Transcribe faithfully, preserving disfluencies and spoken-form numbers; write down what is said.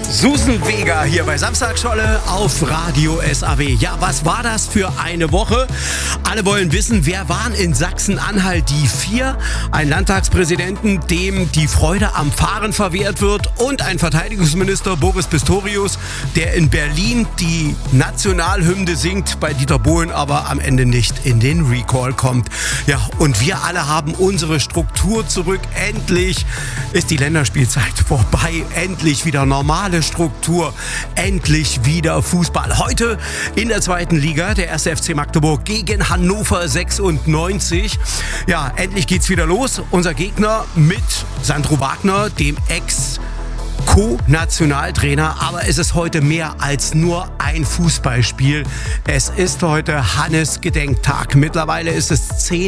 Susan Vega hier bei Samstagscholle auf Radio S A W. Ja, was war das für eine Woche? Alle wollen wissen, wer waren in Sachsen-Anhalt die vier? Ein Landtagspräsidenten, dem die Freude am Fahren verwehrt wird, und ein Verteidigungsminister, Boris Pistorius, der in Berlin die Nationalhymne singt, bei Dieter Bohlen aber am Ende nicht in den Recall kommt. Ja, und wir alle haben unsere Struktur zurück. Endlich ist die Länderspielzeit vorbei. Endlich wieder normale Struktur. Endlich wieder Fußball. Heute in der zweiten Liga der erste F C Magdeburg gegen Hannover sechsundneunzig. Ja, endlich geht's wieder los. Unser Gegner mit Sandro Wagner, dem Ex- Co-Nationaltrainer, aber es ist heute mehr als nur ein Fußballspiel. Es ist heute Hannes Gedenktag. Mittlerweile ist es zehn